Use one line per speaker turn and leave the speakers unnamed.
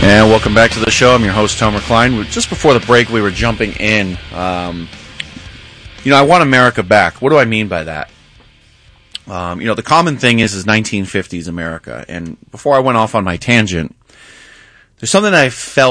And welcome back to the show. I'm your host, Tomer Klein. Just before the break, we were jumping in. I want America back. What do I mean by that? The common thing is 1950s America. And before I went off on my tangent, there's something I felt